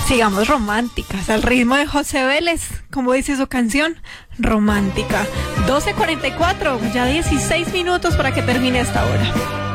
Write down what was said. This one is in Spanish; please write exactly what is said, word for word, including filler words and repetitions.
Sigamos románticas, al ritmo de José Vélez, como dice su canción, romántica. doce cuarenta y cuatro, ya dieciséis minutos para que termine esta hora.